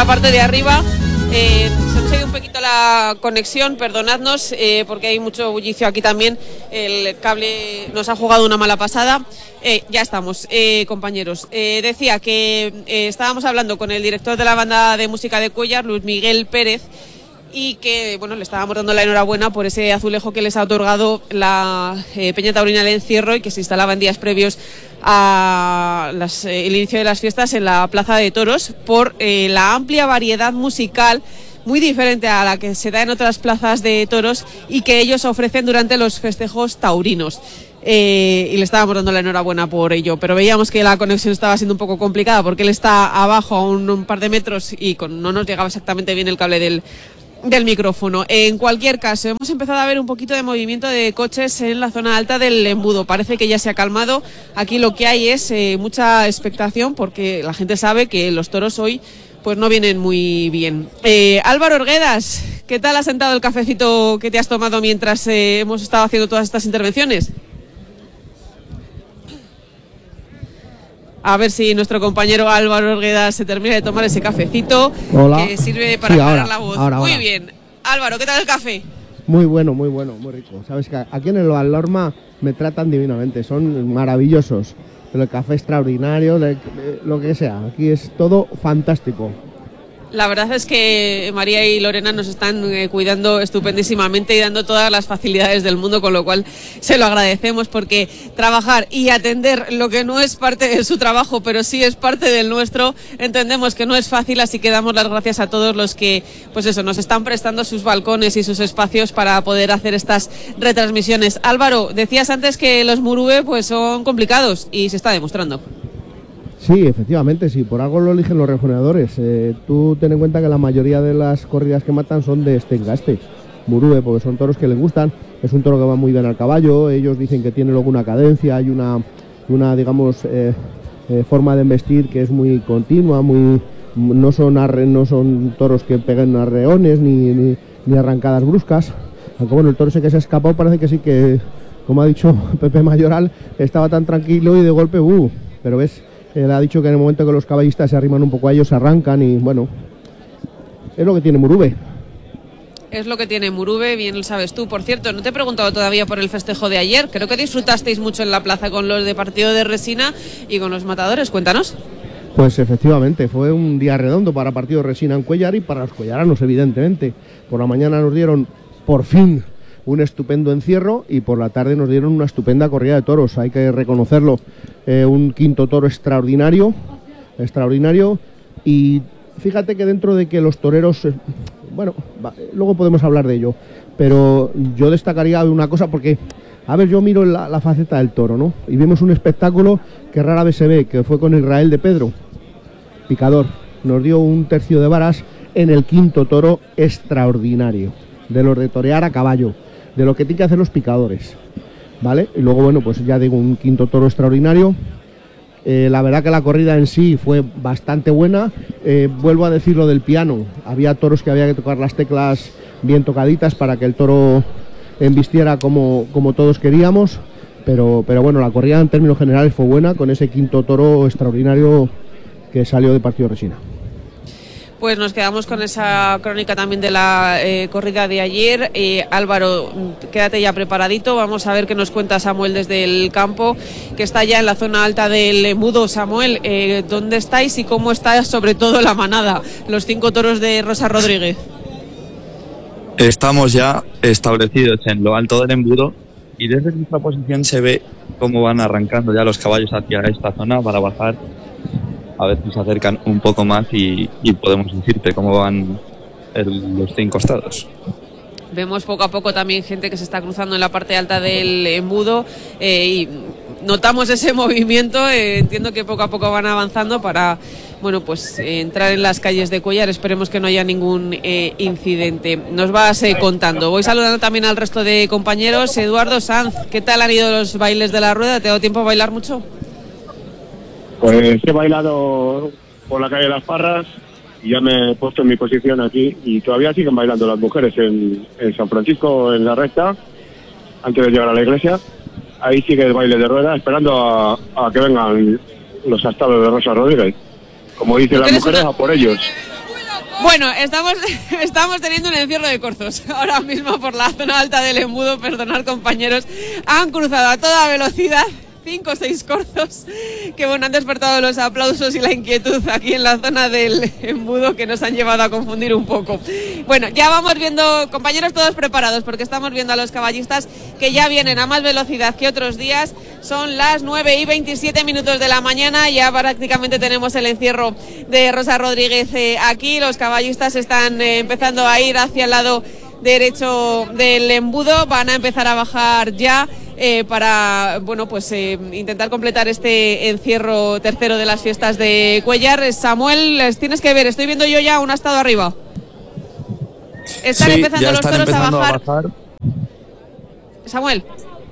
la parte de arriba. Se nos ha ido un poquito la conexión, perdonadnos, porque hay mucho bullicio aquí también. El cable nos ha jugado una mala pasada. Ya estamos, compañeros. Decía que estábamos hablando con el director de la banda de música de Cuéllar, Luis Miguel Pérez, y que bueno, le estábamos dando la enhorabuena por ese azulejo que les ha otorgado la Peña Taurina del Encierro, y que se instalaba en días previos a el inicio de las fiestas en la Plaza de Toros, por la amplia variedad musical, muy diferente a la que se da en otras plazas de toros y que ellos ofrecen durante los festejos taurinos. Y le estábamos dando la enhorabuena por ello, pero veíamos que la conexión estaba siendo un poco complicada porque él está abajo a un par de metros y no nos llegaba exactamente bien el cable del micrófono. En cualquier caso, hemos empezado a ver un poquito de movimiento de coches en la zona alta del embudo. Parece que ya se ha calmado. Aquí lo que hay es mucha expectación, porque la gente sabe que los toros hoy pues no vienen muy bien. Álvaro Orguedas, ¿qué tal ha sentado el cafecito que te has tomado mientras hemos estado haciendo todas estas intervenciones? A ver si nuestro compañero Álvaro Orguedas se termina de tomar ese cafecito. Hola. Que sirve para aclarar la voz. Ahora. Muy bien. Álvaro, ¿qué tal el café? Muy bueno, muy rico. Sabes que aquí en el Valorma me tratan divinamente, son maravillosos. Pero el café extraordinario, lo que sea, aquí es todo fantástico. La verdad es que María y Lorena nos están cuidando estupendísimamente y dando todas las facilidades del mundo, con lo cual se lo agradecemos, porque trabajar y atender lo que no es parte de su trabajo, pero sí es parte del nuestro, entendemos que no es fácil, así que damos las gracias a todos los que, pues eso, nos están prestando sus balcones y sus espacios para poder hacer estas retransmisiones. Álvaro, decías antes que los Murube pues son complicados y se está demostrando. Sí, efectivamente, sí, por algo lo eligen los rejoneadores. Tú ten en cuenta que la mayoría de las corridas que matan son de este engaste, Murube, porque son toros que les gustan. Es un toro que va muy bien al caballo, ellos dicen que tiene luego una cadencia, hay una digamos, forma de embestir que es muy continua, no son toros que peguen arreones ni arrancadas bruscas. Aunque bueno, el toro ese que se ha escapado parece que sí que, como ha dicho Pepe Mayoral, estaba tan tranquilo y de golpe, pero ves... Él ha dicho que en el momento que los caballistas se arriman un poco a ellos, se arrancan y bueno, es lo que tiene Murube. Es lo que tiene Murube, bien lo sabes tú. Por cierto, no te he preguntado todavía por el festejo de ayer. Creo que disfrutasteis mucho en la plaza con los de partido de Resina y con los matadores. Cuéntanos. Pues efectivamente, fue un día redondo para partido de Resina en Cuéllar y para los cuellaranos, evidentemente. Por la mañana nos dieron, por fin, un estupendo encierro y por la tarde nos dieron una estupenda corrida de toros, hay que reconocerlo. Un quinto toro extraordinario, y fíjate que dentro de que los toreros, luego podemos hablar de ello, pero yo destacaría una cosa, porque a ver, yo miro la faceta del toro, ¿no? Y vimos un espectáculo que rara vez se ve, que fue con Israel de Pedro, picador, nos dio un tercio de varas en el quinto toro extraordinario, de los de torear a caballo, de lo que tienen que hacer los picadores, ¿vale? Y luego, bueno, pues ya digo, un quinto toro extraordinario. La verdad que la corrida en sí fue bastante buena. Vuelvo a decir lo del piano. Había toros que había que tocar las teclas bien tocaditas para que el toro embistiera como todos queríamos. Pero bueno, la corrida en términos generales fue buena, con ese quinto toro extraordinario que salió de partido de Resina. Pues nos quedamos con esa crónica también de la corrida de ayer. Álvaro, quédate ya preparadito. Vamos a ver qué nos cuenta Samuel desde el campo, que está ya en la zona alta del embudo. Samuel, ¿dónde estáis y cómo está sobre todo la manada, los 5 toros de Rosa Rodríguez? Estamos ya establecidos en lo alto del embudo y desde nuestra posición se ve cómo van arrancando ya los caballos hacia esta zona para bajar. A ver si se acercan un poco más y podemos decirte cómo van los 5 costados. Vemos poco a poco también gente que se está cruzando en la parte alta del embudo y notamos ese movimiento. Entiendo que poco a poco van avanzando para, bueno, pues entrar en las calles de Cuéllar. Esperemos que no haya ningún incidente. Nos vas contando. Voy saludando también al resto de compañeros. Eduardo Sanz, ¿qué tal han ido los bailes de la rueda? ¿Te ha dado tiempo a bailar mucho? Pues he bailado por la calle de Las Parras y ya me he puesto en mi posición aquí y todavía siguen bailando las mujeres en San Francisco, en la recta, antes de llegar a la iglesia. Ahí sigue el baile de rueda, esperando a que vengan los astados de Rosa Rodríguez. Como dicen las mujeres, a por ellos. Bueno, estamos teniendo un encierro de corzos ahora mismo por la zona alta del embudo. Perdonad, compañeros, han cruzado a toda velocidad 5 o 6 corzos que bueno, han despertado los aplausos y la inquietud aquí en la zona del embudo, que nos han llevado a confundir un poco. Bueno, ya vamos viendo, compañeros, todos preparados, porque estamos viendo a los caballistas que ya vienen a más velocidad que otros días. Son las 9:27 de la mañana, ya prácticamente tenemos el encierro de Rosa Rodríguez aquí. Los caballistas están empezando a ir hacia el lado derecho del embudo, van a empezar a bajar ya para bueno, pues intentar completar este encierro tercero de las fiestas de Cuéllar. Samuel, les tienes que ver, estoy viendo yo ya un astado arriba. Están empezando los toros a bajar. Samuel,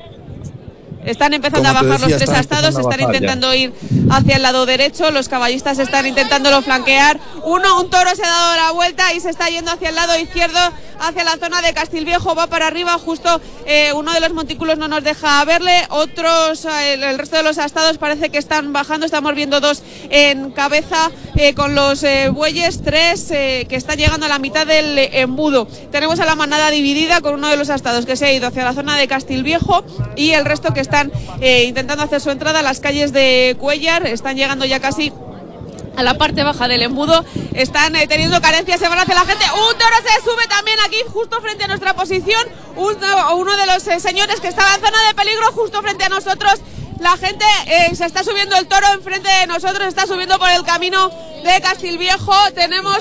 están empezando a bajar los 3 astados, están intentando ir hacia el lado derecho, los caballistas están intentándolo flanquear. Un toro se ha dado la vuelta y se está yendo hacia el lado izquierdo, hacia la zona de Castilviejo, va para arriba, justo uno de los montículos no nos deja verle, otros, el resto de los astados parece que están bajando, estamos viendo 2 en cabeza con los bueyes, 3 que están llegando a la mitad del embudo. Tenemos a la manada dividida con uno de los astados que se ha ido hacia la zona de Castilviejo y el resto que están intentando hacer su entrada a las calles de Cuéllar, están llegando ya casi a la parte baja del embudo, están teniendo carencias, se van hacia la gente. Un toro se sube también aquí justo frente a nuestra posición, uno de los señores que estaba en zona de peligro justo frente a nosotros. La gente se está subiendo, el toro enfrente de nosotros está subiendo por el camino de Castilviejo. Tenemos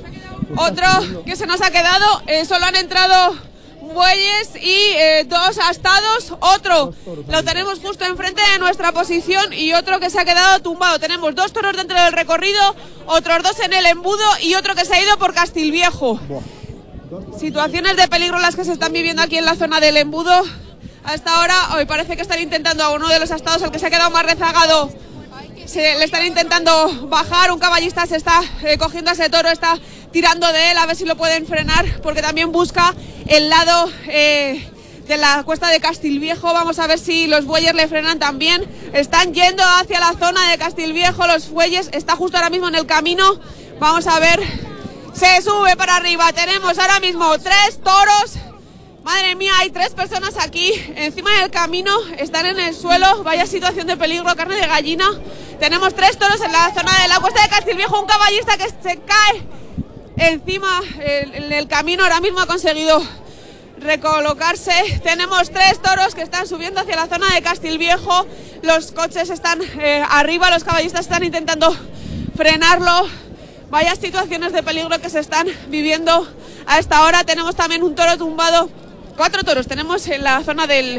otro que se nos ha quedado, solo han entrado bueyes y 2 astados, otro lo tenemos justo enfrente de nuestra posición y otro que se ha quedado tumbado. Tenemos 2 toros dentro del recorrido, otros 2 en el embudo y otro que se ha ido por Castilviejo. Situaciones de peligro las que se están viviendo aquí en la zona del embudo. Hasta ahora hoy parece que están intentando a uno de los astados, el que se ha quedado más rezagado, le están intentando bajar. Un caballista se está cogiendo a ese toro, está tirando de él a ver si lo pueden frenar, porque también busca el lado de la cuesta de Castilviejo. Vamos a ver si los bueyes le frenan también. Están yendo hacia la zona de Castilviejo, los bueyes, está justo ahora mismo en el camino. Vamos a ver, se sube para arriba. Tenemos ahora mismo 3 toros. Madre mía, hay 3 personas aquí encima del camino, están en el suelo, vaya situación de peligro, carne de gallina. Tenemos 3 toros en la zona de la cuesta de Castilviejo, un caballista que se cae encima en el camino, ahora mismo ha conseguido recolocarse. Tenemos 3 toros que están subiendo hacia la zona de Castilviejo, los coches están arriba, los caballistas están intentando frenarlo. Vaya situaciones de peligro que se están viviendo a esta hora. Tenemos también un toro tumbado, 4 toros tenemos en la zona del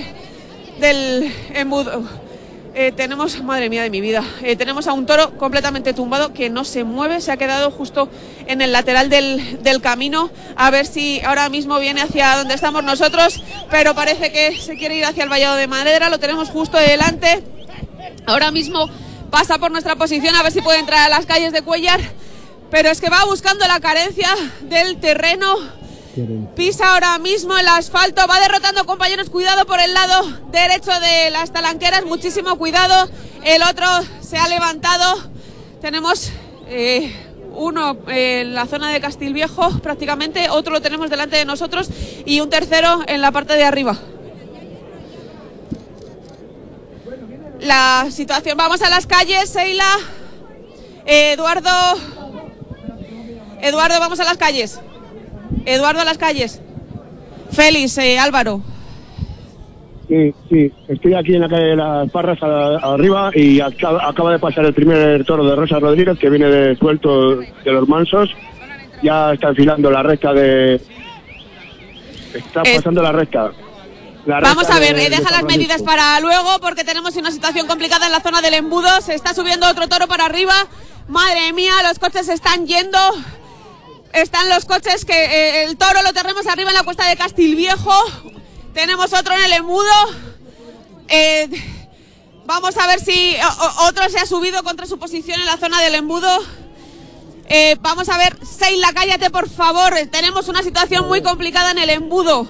embudo. Tenemos, madre mía de mi vida, tenemos a un toro completamente tumbado que no se mueve, se ha quedado justo en el lateral del camino, a ver si ahora mismo viene hacia donde estamos nosotros, pero parece que se quiere ir hacia el vallado de Madera, lo tenemos justo delante, ahora mismo pasa por nuestra posición a ver si puede entrar a las calles de Cuéllar, pero es que va buscando la carencia del terreno. Pisa ahora mismo el asfalto, va derrotando, compañeros, cuidado por el lado derecho de las talanqueras, muchísimo cuidado, el otro se ha levantado, tenemos uno en la zona de Castilviejo prácticamente, otro lo tenemos delante de nosotros y un tercero en la parte de arriba. La situación, vamos a las calles, Seila, Eduardo, vamos a las calles. Eduardo, a las calles. Félix, Álvaro. Sí, estoy aquí en la calle de las Parras arriba y acaba de pasar el primer toro de Rosa Rodríguez que viene de suelto de los mansos. Ya está enfilando la recta de... Está pasando la recta. Vamos a ver, deja las medidas para luego porque tenemos una situación complicada en la zona del embudo. Se está subiendo otro toro para arriba. Madre mía, los coches se están yendo. Están los coches que el toro lo tenemos arriba en la cuesta de Castilviejo. Tenemos otro en el embudo. Vamos a ver si otro se ha subido contra su posición en la zona del embudo. Vamos a ver, Seila, cállate por favor. Tenemos una situación muy complicada en el embudo.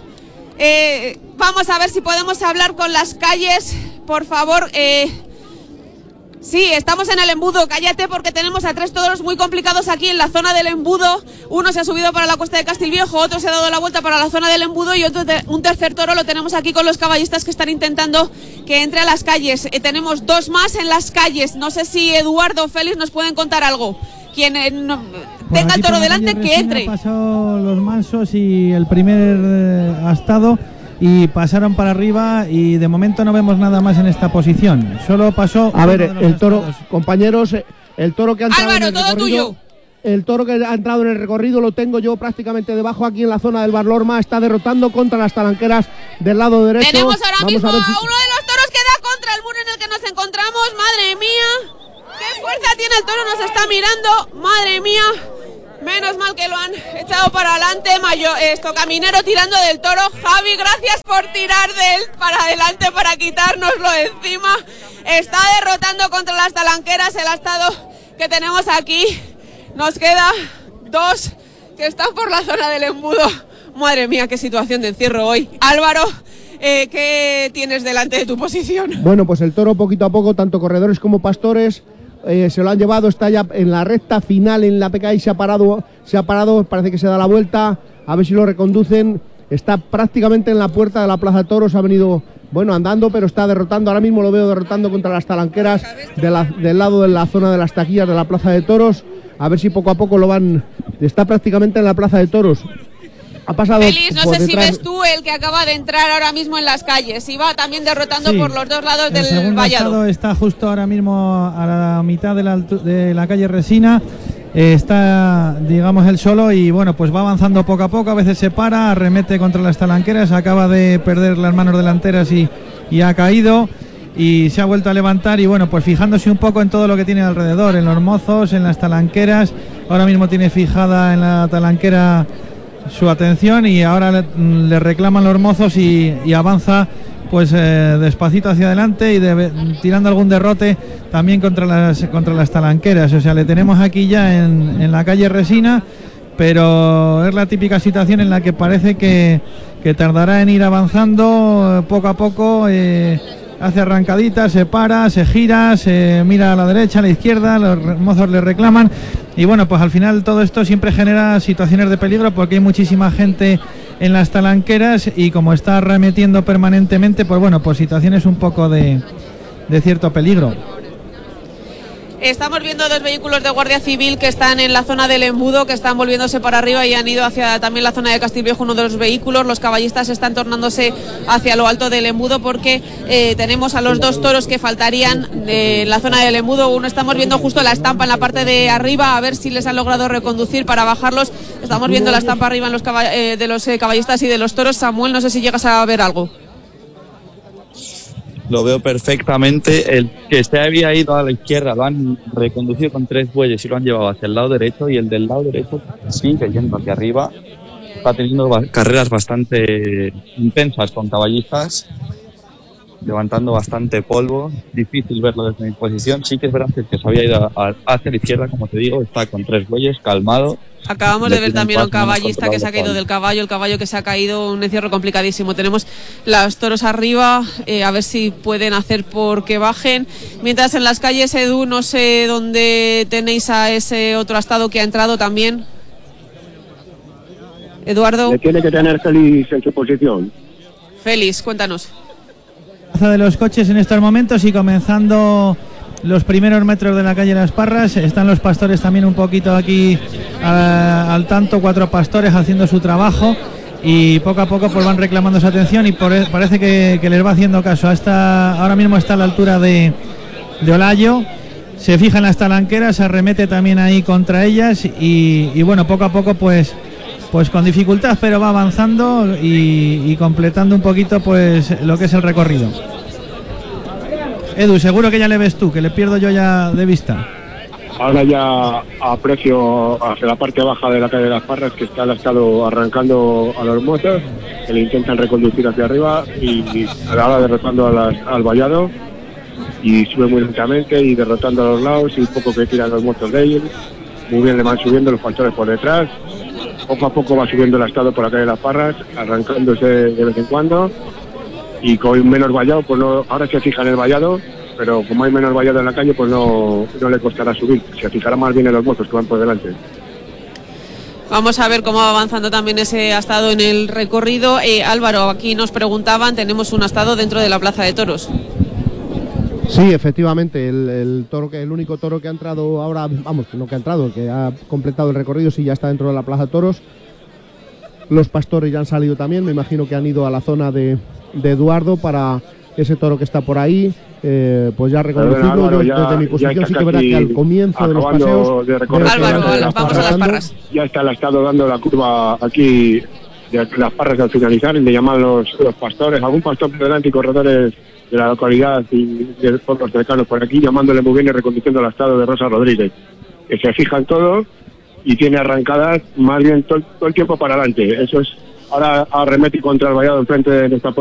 Vamos a ver si podemos hablar con las calles. Por favor, Sí, estamos en el embudo, cállate, porque tenemos a 3 toros muy complicados aquí en la zona del embudo. Uno se ha subido para la cuesta de Castilviejo, otro se ha dado la vuelta para la zona del embudo y un tercer toro lo tenemos aquí con los caballistas que están intentando que entre a las calles. Tenemos 2 más en las calles, no sé si Eduardo o Félix nos pueden contar algo. Quien tenga el toro delante, que entre. Pasó los mansos y el primer astado y pasaron para arriba y de momento no vemos nada más en esta posición. Solo pasó... A ver, el toro, compañeros, el toro que ha entrado Álvaro, en el todo recorrido, tuyo. El toro que ha entrado en el recorrido lo tengo yo prácticamente debajo aquí en la zona del Barlorma. Está derrotando contra las talanqueras del lado derecho. Tenemos ahora mismo a ver si... uno de los toros que da contra el muro en el que nos encontramos. Madre mía, qué fuerza tiene el toro, nos está mirando. Madre mía. Menos mal que lo han echado para adelante. Caminero tirando del toro. Javi, gracias por tirar de él para adelante para quitárnoslo de encima. Está derrotando contra las talanqueras el astado que tenemos aquí. Nos queda 2 que están por la zona del embudo. Madre mía, qué situación de encierro hoy. Álvaro, ¿qué tienes delante de tu posición? Bueno, pues el toro poquito a poco, tanto corredores como pastores, se lo han llevado, está ya en la recta final en la PKI, se ha parado, parece que se da la vuelta, a ver si lo reconducen, está prácticamente en la puerta de la Plaza de Toros, ha venido, bueno, andando, pero está derrotando, ahora mismo lo veo derrotando contra las talanqueras del lado de la zona de las taquillas de la Plaza de Toros, a ver si poco a poco lo van, está prácticamente en la Plaza de Toros. Ha pasado. Félix, no sé si ves tú el que acaba de entrar ahora mismo en las calles. Y va también derrotando por los 2 lados del vallado. Está justo ahora mismo a la mitad de la calle Resina. Está, digamos, él solo y bueno, pues va avanzando poco a poco. A veces se para, arremete contra las talanqueras. Acaba de perder las manos delanteras y ha caído. Y se ha vuelto a levantar y bueno, pues fijándose un poco en todo lo que tiene alrededor, en los mozos, en las talanqueras. Ahora mismo tiene fijada en la talanquera su atención y ahora le reclaman los mozos y avanza pues despacito hacia adelante y tirando algún derrote también contra las talanqueras. O sea, le tenemos aquí ya en la calle Resina, pero es la típica situación en la que parece que tardará en ir avanzando poco a poco. Hace arrancaditas, se para, se gira, se mira a la derecha, a la izquierda, los mozos le reclaman y bueno, pues al final todo esto siempre genera situaciones de peligro porque hay muchísima gente en las talanqueras y como está arremetiendo permanentemente, pues bueno, pues situaciones un poco de cierto peligro. Estamos viendo 2 vehículos de Guardia Civil que están en la zona del embudo, que están volviéndose para arriba y han ido hacia también la zona de Castilviejo, uno de los vehículos. Los caballistas están tornándose hacia lo alto del embudo porque tenemos a los 2 toros que faltarían en la zona del embudo. Uno estamos viendo justo la estampa en la parte de arriba, a ver si les han logrado reconducir para bajarlos. Estamos viendo la estampa arriba en de los caballistas y de los toros. Samuel, no sé si llegas a ver algo. Lo veo perfectamente. El que se había ido a la izquierda lo han reconducido con 3 bueyes y lo han llevado hacia el lado derecho, y el del lado derecho sigue yendo hacia arriba. Está teniendo carreras bastante intensas con caballistas, levantando bastante polvo. Difícil verlo desde mi posición. Sí que es verdad que el que se había ido hacia la izquierda, como te digo, está con 3 bueyes, calmado. Acabamos de ver también a un caballista que se ha caído del caballo, el caballo que se ha caído, un encierro complicadísimo. Tenemos los toros arriba, a ver si pueden hacer por que bajen. Mientras en las calles, Edu, no sé dónde tenéis a ese otro astado que ha entrado también. Eduardo. Le tiene que tener Félix en su posición. Félix, cuéntanos. De los coches en estos momentos y comenzando los primeros metros de la calle Las Parras, están los pastores también un poquito aquí al tanto, 4 pastores haciendo su trabajo y poco a poco pues van reclamando su atención y parece que les va haciendo caso. Ahora mismo está a la altura de Olayo, se fija en las talanqueras, se arremete también ahí contra ellas y bueno, poco a poco pues con dificultad, pero va avanzando y completando un poquito pues lo que es el recorrido. Edu, seguro que ya le ves tú, que le pierdo yo ya de vista. Ahora ya aprecio hacia la parte baja de la calle de Las Parras, que está el estado arrancando a los mozos, que le intentan reconducir hacia arriba y ahora derrotando al vallado, y sube muy lentamente y derrotando a los lados y poco que tiran los mozos de ellos. Muy bien le van subiendo los pastores por detrás. Poco a poco va subiendo el estado por la calle de Las Parras, arrancándose de vez en cuando y con menos vallado, pues no, ahora se fija en el vallado pero como hay menos vallado en la calle, pues no le costará subir. Se fijará más bien en los mozos que van por delante. Vamos a ver cómo va avanzando también ese astado en el recorrido. Álvaro, aquí nos preguntaban, tenemos un astado dentro de la Plaza de Toros. Sí, efectivamente, el único toro que ha entrado ahora, vamos, no que ha entrado, que ha completado el recorrido, sí, ya está dentro de la Plaza de Toros. Los pastores ya han salido también, me imagino que han ido a la zona de Eduardo para ese toro que está por ahí, pues ya reconocido. Yo desde mi posición sí que verá que al comienzo de los paseos... Álvaro, vamos a las Parras. Ya está el estado dando la curva aquí de las Parras al finalizar, le llaman los pastores, algún pastor por delante y corredores de la localidad y de pueblos cercanos por aquí, llamándole muy bien y reconociendo el estado de Rosa Rodríguez, que se fijan todos y tiene arrancadas más bien todo el tiempo para adelante. Eso es, ahora arremete contra el vallado enfrente de esta